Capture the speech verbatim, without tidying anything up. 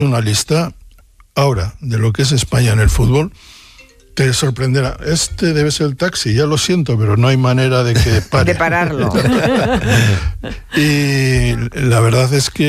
una lista ahora de lo que es España en el fútbol. Te sorprenderá. Este debe ser el taxi, ya lo siento, pero no hay manera de que pare. De pararlo. Y la verdad es que